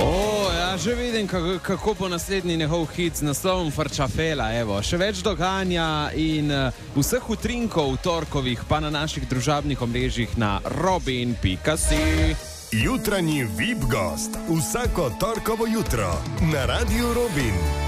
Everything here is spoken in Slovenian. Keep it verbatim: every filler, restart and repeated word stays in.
O, ja, že vidim, kako, kako po naslednji njegov hit z naslovom Frčafela. Evo, še več dogajanja in uh, vseh utrinkov torkovih pa na naših družabnih omrežjih na robin pika si. Jutranji V I P gost vsako torkovo jutro na Radiu Robin.